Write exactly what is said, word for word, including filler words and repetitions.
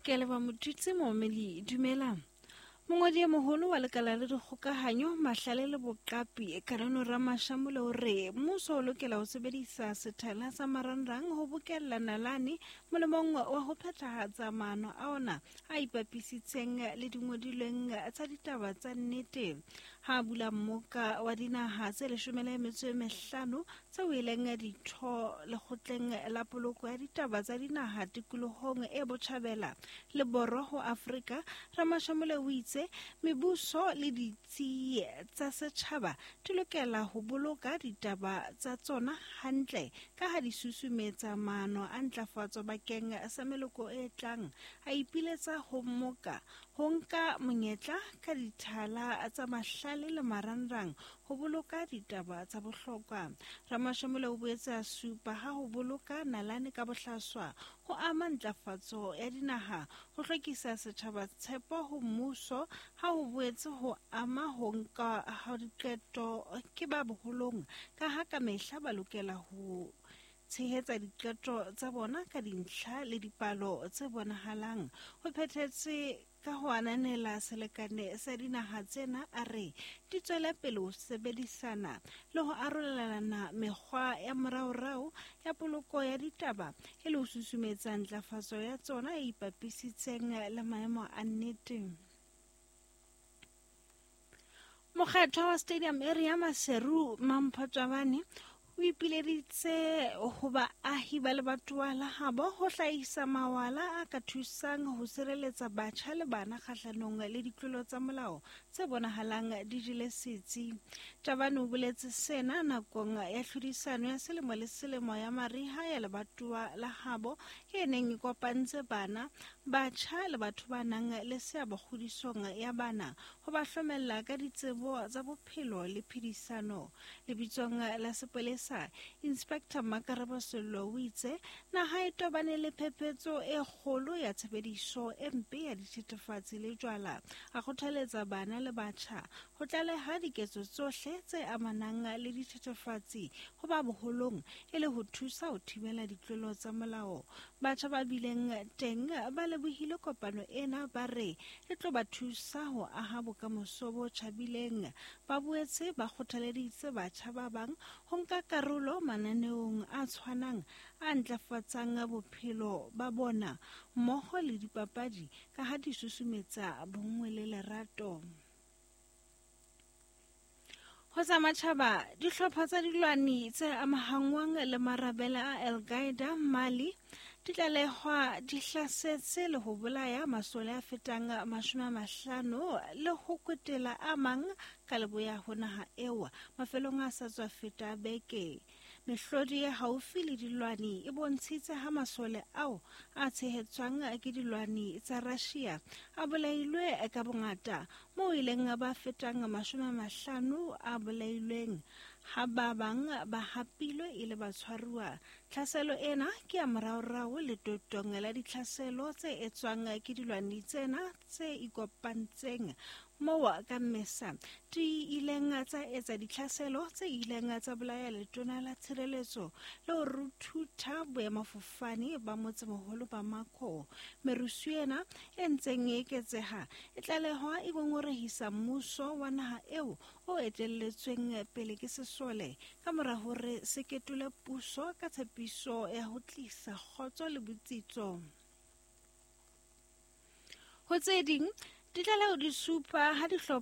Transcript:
Ke leba motutsi momedi dumela. Mongodi e moholo wa lekala le dikgokahanyo mahlale le boqapi Karano Ramashamule o re mmuso o lokela ho sebedisa sethela sa marangrang ho bokella nalane molemong wa ho phethahatsa maano a ona a ipapisitseng le dingodilweng tsa ditaba tsa nnete. Ha bula mmoka wa dinaha tse leshome le metso e mehlano tse wileng ditho lekgotleng la poloko ya ditaba tsa dinaha tikolohong e botjhabela le borwa ho Afrika. Ramashamule o itse mebuso le ditsi tsa setjhaba di lokela ho boloka ditaba tsa tsona hantle ka ha di susumetsa maano a ntlafatso bakeng sa meloko e tlang. A ipiletsa ho mmoka ho nka monyetla ka dithala tsa mahlale le marangrang ho boloka ditaba tsa bohlokwa. Ramashamule o boetse a supa ha ho boloka nalane ka bohlaswa ho ama ntlafatso ya dinaha ho hlwekisa setjhaba tshepo ho mmuso ha ho boetse ho ama ho nka ha diqeto ke ba boholong ka ha ka mehla ba lokela ho tshehetsa diqeto tsa bona ka dintlha le dipalo tse bonahalang. Ho phethetse ka ho ananela selekane sa dinaha tsena a re di tswela pele ho sebedisana le ho arolelana mekgwa ya moraorao ya poloko ya ditaba e le ho susumetsa ntlafatso ya tsona e ipapisitseng le maemo a nnete. Mokgetho wa Stadium Area Maseru Mamphatswane o ipileditse ho baahi ba lebatowa la habo ho hlahisa mawala a ka thusang ho sireletsa batjha le bana kgahlanong le ditlolo tsa molao tse bonahalang di jele setsi. Tabane o boletse sena nakong ya tlhodisano ya selemo le selemo ya mariha ya lebatowa la habo e neng e kopantse bana, batjha le batho ba nang le seabo kgodisong ya bana ho ba hlomella ka ditsebo tsa bophelo le phedisano. Lebitsong la sepolesa Inspector Makarabo Sello o itse naha e tobane le phephetso e kgolo ya tshebediso e mpe ya dithethefatsi le jwala. A kgothaletsa bana le batjha ho tlaleha diketso tsohle tse amanang le dithethefatsi ho ba boholong e le ho thusa ho thibela ditlolo tsa molao. Batjha ba bileng teng ba lebohile kopano ena ba re e tlo ba thusa ho aha bokamoso bo tjhabileng. Ba boetse ba kgothaleditse batjha ba bang ho nka karolo mananeong a tshwanang a ntlafatsang bophelo ba bona mmoho le dipapadi ka ha di susumetsa bonngwe le lerato. Ho tsa matjhaba, dihlopha tsa dilwani tse amahangwang le marabela a Al-Qaeda Mali di tlalehwa di hlasetse le ho bolaya masole a fetang mashome a mahlano le ho kwetela a mang ka leboya ho naha eo mafelong a sa tswa feta beke. Mehlodi e haufi le dilwani e bontshitse ha masole ao a tshehetswang ke dilwani tsa Russia a bolailwe ka bongata moo ileng ba fetang mashome a mahlano a bolailweng ha ba bang ba hapilwe e le batshwaruwa. Tlhaselo ena ke ya moraorao le totong la ditlhaselo tse etswang ke dilwani tsena tse ikopantseng moo ka Mmesa di ileng tsa etsa ditlhaselo tse ileng tsa bolaya letona la tshireletso le ho ruthutha boemafofane ba motsemoholo ba Makho. Merusu ena e ntseng e eketseha e tlalehwa e ngongorehisa mmuso wa naha eo o etelletsweng pele ke sesole ka mora hore se ketule puso ka tshepiso ya ho tlisa kgotso le botsitso. Ho tse ding di tlaleho di supa ha dihlopha